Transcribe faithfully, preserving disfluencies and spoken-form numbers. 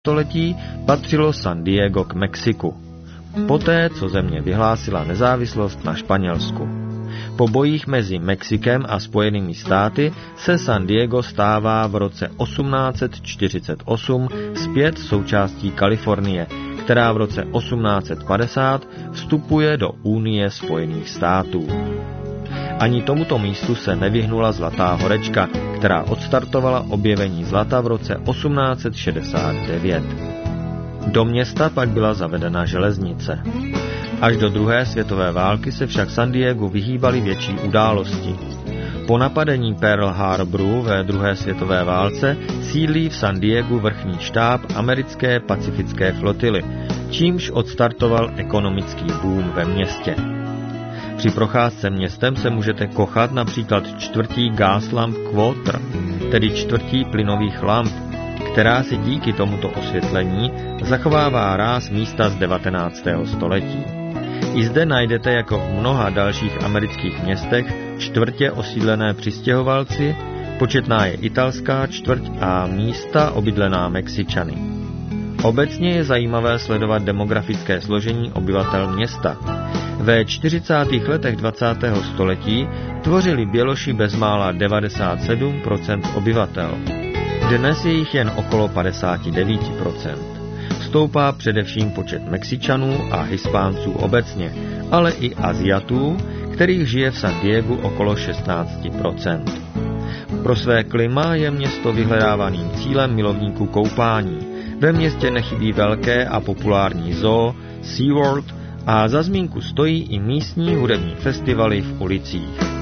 století patřilo San Diego k Mexiku, poté co země vyhlásila nezávislost na Španělsku. Po bojích mezi Mexikem a Spojenými státy se San Diego stává v roce osmnáct set čtyřicet osm zpět součástí Kalifornie, která v roce osmnáct set padesát vstupuje do Unie Spojených států. Ani tomuto místu se nevyhnula Zlatá horečka, která odstartovala objevení zlata v roce osmnáct set šedesát devět. Do města pak byla zavedena železnice. Až do druhé světové války se však San Diegu vyhýbaly větší události. Po napadení Pearl Harboru ve druhé světové válce sídlí v San Diegu vrchní štáb americké pacifické flotily, čímž odstartoval ekonomický boom ve městě. Při procházce městem se můžete kochat například čtvrtí Gas Lamp Quarter, tedy čtvrtí plynových lamp, která si díky tomuto osvětlení zachovává ráz místa z devatenáctého století. I zde najdete jako v mnoha dalších amerických městech čtvrtě osídlené přistěhovalci, početná je italská čtvrť a místa obydlená Mexičany. Obecně je zajímavé sledovat demografické složení obyvatel města. Ve čtyřicátých letech dvacátého století tvořili Běloši bezmála devadesát sedm procent obyvatel. Dnes je jich jen okolo padesát devět procent. Stoupá především počet Mexičanů a Hispánců obecně, ale i Aziatů, kterých žije v San Diegu okolo šestnáct procent. Pro své klima je město vyhledávaným cílem milovníků koupání. Ve městě nechybí velké a populární zoo, SeaWorld a za zmínku stojí i místní hudební festivaly v ulicích.